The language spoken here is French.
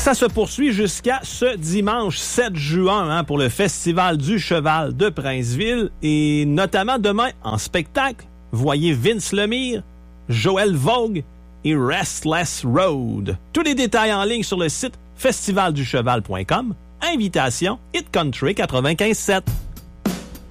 Ça se poursuit jusqu'à ce dimanche 7 juin pour le Festival du Cheval de Princeville et notamment demain en spectacle, voyez Vince Lemire, Joël Vogue et Restless Road. Tous les détails en ligne sur le site festivalducheval.com. Invitation Hit Country 95.7.